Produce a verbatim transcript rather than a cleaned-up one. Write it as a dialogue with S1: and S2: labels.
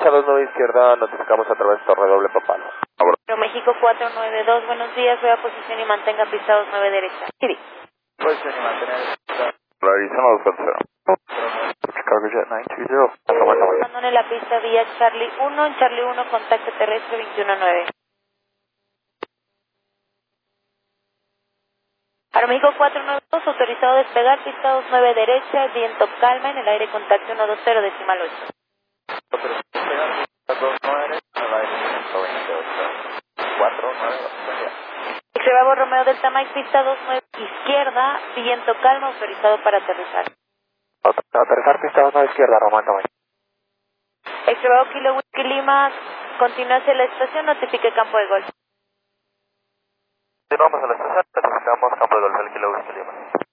S1: derecha, dos nueve izquierda, notificamos a través de torre doble papal.
S2: Pero México cuatro nueve dos, buenos días, vea posición y mantenga pista dos nueve derecha. Sí.
S1: Posición y mantener Arizona dos cero. Chicago Jet nueve dos cero.
S2: Abandone la pista vía Charlie uno, en Charlie uno, contacto terrestre veintiuno nueve. Aeroméxico cuatro nueve dos, autorizado a despegar, pista dos nueve derecha, viento calma, en el aire contacto uno dos cero, decimal ocho. Bravo Romeo Delta Mike, pista dos nueve izquierda, viento calma, autorizado para aterrizar.
S1: Aterrizar pista dos nueve izquierda, Romeo Mike.
S2: Bravo Kilo Whisky Lima, continúa hacia la estación, notifique campo de golf.
S1: Continuamos a la estación, notificamos campo de golf, el Kilo Whisky Lima.